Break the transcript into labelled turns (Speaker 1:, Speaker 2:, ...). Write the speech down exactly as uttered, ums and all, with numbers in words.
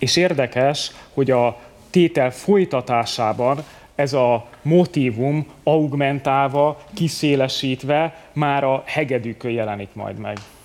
Speaker 1: És érdekes, hogy a tétel folytatásában ez a motívum augmentálva, kiszélesítve már a hegedűkön jelenik majd meg.